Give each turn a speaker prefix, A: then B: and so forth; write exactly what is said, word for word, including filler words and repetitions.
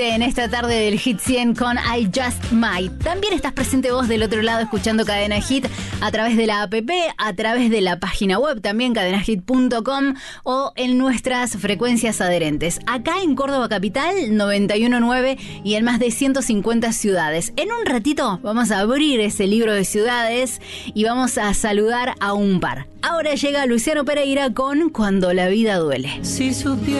A: En esta tarde del Hit cien con I Just Might. También estás presente vos del otro lado escuchando Cadena Hit a través de la app, a través de la página web también cadena hit punto com o en nuestras frecuencias adherentes. Acá en Córdoba Capital noventa y uno punto nueve y en más de ciento cincuenta ciudades. En un ratito vamos a abrir ese libro de ciudades y vamos a saludar a un par. Ahora llega Luciano Pereira con Cuando la vida duele.
B: Si supiera